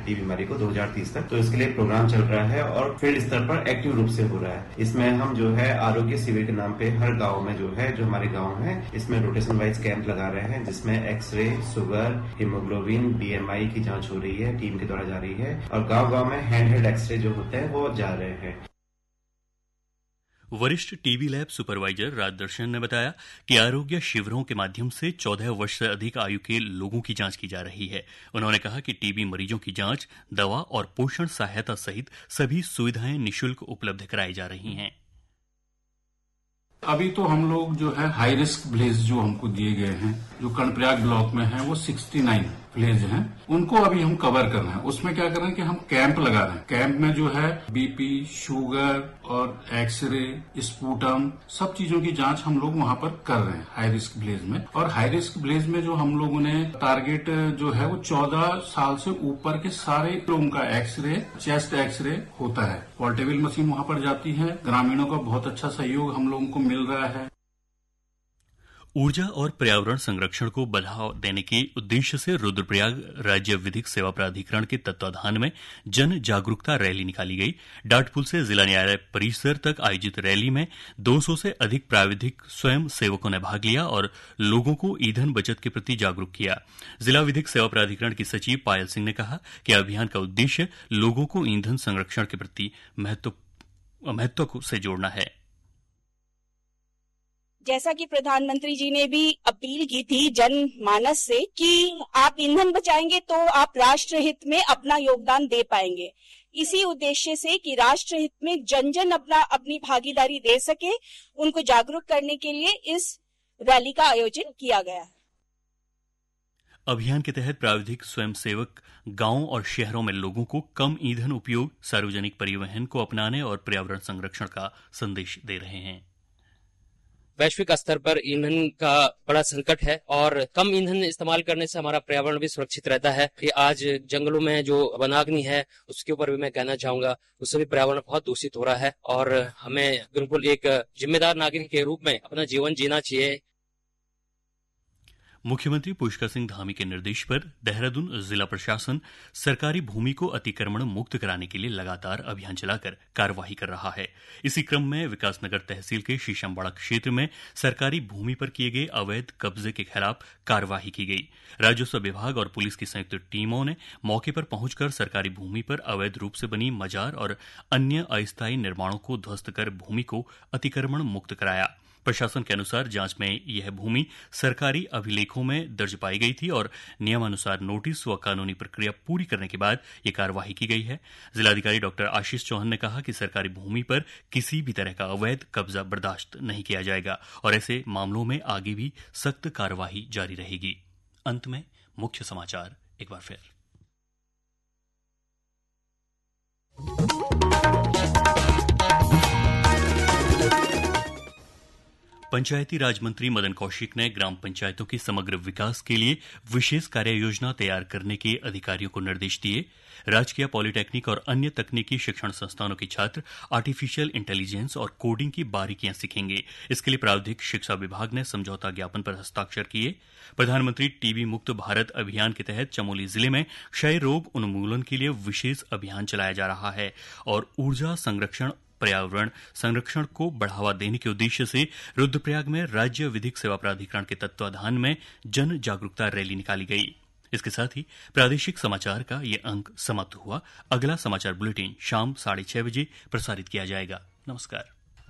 TB बीमारी को 2030 तक। तो इसके लिए प्रोग्राम चल रहा है और फील्ड स्तर पर एक्टिव रूप से हो रहा है। इसमें हम जो है आरोग्य शिविर के नाम पे हर गांव में जो हमारे गांव है इसमें रोटेशन वाइज कैंप लगा रहे हैं, जिसमें एक्सरे, शुगर, हीमोग्लोबिन, बीएमआई की जांच हो रही है, टीम के द्वारा जा रही है और गांव-गांव में हैंड एक्सरे जो होते हैं वो जा रहे हैं। वरिष्ठ टीबी लैब सुपरवाइजर राजदर्शन ने बताया कि आरोग्य शिविरों के माध्यम से 14 वर्ष से अधिक आयु के लोगों की जांच की जा रही है। उन्होंने कहा कि टीबी मरीजों की जांच, दवा और पोषण सहायता सहित सभी सुविधाएं निःशुल्क उपलब्ध कराई जा रही हैं। अभी तो हम लोग जो है हाई रिस्क विलेज जो हमको दिए गए हैं, जो कर्णप्रयाग ब्लॉक में है, वो 69 विलेज हैं, उनको अभी हम कवर कर रहे हैं। उसमें क्या कर रहे हैं कि हम कैंप लगा रहे हैं। कैंप में जो है बीपी, शुगर और एक्सरे, स्पूटम, सब चीजों की जांच हम लोग वहां पर कर रहे हैं हाई रिस्क विलेज में। और हाई रिस्क विलेज में जो हम लोगों ने टारगेट जो है वो 14 साल से ऊपर के सारे लोगों का एक्सरे, चेस्ट एक्सरे होता है। पोर्टेबल मशीन वहां पर जाती है। ग्रामीणों का बहुत अच्छा सहयोग हम लोगों को मिल रहा है। ऊर्जा और पर्यावरण संरक्षण को बढ़ावा देने के उद्देश्य से रुद्रप्रयाग राज्य विधिक सेवा प्राधिकरण के तत्वाधान में जन जागरूकता रैली निकाली गई। डाटपुल से जिला न्यायालय परिसर तक आयोजित रैली में 200 से अधिक प्राविधिक स्वयं सेवकों ने भाग लिया और लोगों को ईंधन बचत के प्रति जागरूक किया। जिला विधिक सेवा प्राधिकरण की सचिव पायल सिंह ने कहा कि अभियान का उद्देश्य लोगों को ईंधन संरक्षण के प्रति महत्व से जोड़ना है। जैसा कि प्रधानमंत्री जी ने भी अपील की थी जनमानस से कि आप ईंधन बचाएंगे तो आप राष्ट्र हित में अपना योगदान दे पाएंगे। इसी उद्देश्य से कि राष्ट्र हित में जन जन अपनी भागीदारी दे सके, उनको जागरूक करने के लिए इस रैली का आयोजन किया गया है। अभियान के तहत प्राविधिक स्वयंसेवक गांवों और शहरों में लोगों को कम ईंधन उपयोग, सार्वजनिक परिवहन को अपनाने और पर्यावरण संरक्षण का संदेश दे रहे हैं। वैश्विक स्तर पर ईंधन का बड़ा संकट है और कम ईंधन इस्तेमाल करने से हमारा पर्यावरण भी सुरक्षित रहता है। कि आज जंगलों में जो वनाग्नि है उसके ऊपर भी मैं कहना चाहूंगा, उससे भी पर्यावरण बहुत दूषित हो रहा है और हमें बिल्कुल एक जिम्मेदार नागरिक के रूप में अपना जीवन जीना चाहिए। मुख्यमंत्री पुष्कर सिंह धामी के निर्देश पर देहरादून जिला प्रशासन सरकारी भूमि को अतिक्रमण मुक्त कराने के लिए लगातार अभियान चलाकर कार्यवाही कर रहा है। इसी क्रम में विकासनगर तहसील के शीशमबाड़ा क्षेत्र में सरकारी भूमि पर किए गए अवैध कब्जे के खिलाफ कार्यवाही की गई। राजस्व विभाग और पुलिस की संयुक्त टीमों ने मौके पर पहुंचकर सरकारी भूमि पर अवैध रूप से बनी मजार और अन्य अस्थायी निर्माणों को ध्वस्त कर भूमि को अतिक्रमण मुक्त कराया। प्रशासन के अनुसार जांच में यह भूमि सरकारी अभिलेखों में दर्ज पाई गई थी और नियमानुसार नोटिस व कानूनी प्रक्रिया पूरी करने के बाद यह कार्यवाही की गई है। जिलाधिकारी डॉ आशीष चौहान ने कहा कि सरकारी भूमि पर किसी भी तरह का अवैध कब्जा बर्दाश्त नहीं किया जाएगा और ऐसे मामलों में आगे भी सख्त कार्यवाही जारी रहेगी। अंत में मुख्य समाचार एक बार फिर। पंचायती राज मंत्री मदन कौशिक ने ग्राम पंचायतों के समग्र विकास के लिए विशेष कार्य योजना तैयार करने के अधिकारियों को निर्देश दिए। राजकीय पॉलिटेक्निक और अन्य तकनीकी शिक्षण संस्थानों के छात्र आर्टिफिशियल इंटेलिजेंस और कोडिंग की बारीकियां सीखेंगे। इसके लिए प्राविधिक शिक्षा विभाग ने समझौता ज्ञापन पर हस्ताक्षर किए। प्रधानमंत्री टीबी मुक्त भारत अभियान के तहत चमोली जिले में क्षय रोग उन्मूलन के लिए विशेष अभियान चलाया जा रहा है और ऊर्जा संरक्षण पर्यावरण संरक्षण को बढ़ावा देने के उद्देश्य से रुद्रप्रयाग में राज्य विधिक सेवा प्राधिकरण के तत्वाधान में जन जागरूकता रैली निकाली गई। इसके साथ ही प्रादेशिक समाचार का ये अंक समाप्त हुआ। अगला समाचार बुलेटिन शाम 6:30 बजे प्रसारित किया जाएगा। नमस्कार।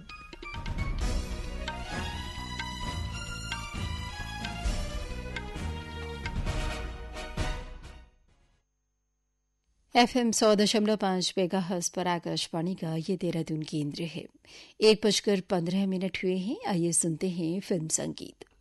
FM 100.5 मेगाहर्ट्ज पर आकाशवाणी का ये देहरादून केंद्र है। 1:15 हुए हैं। आइए सुनते हैं फिल्म संगीत।